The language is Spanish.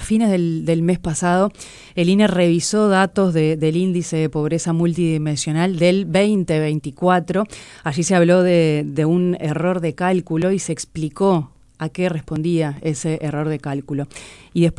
fines del mes pasado, el INE revisó datos del índice de pobreza multidimensional del 2024. Allí se habló de un error de cálculo y se explicó a qué respondía ese error de cálculo. Y después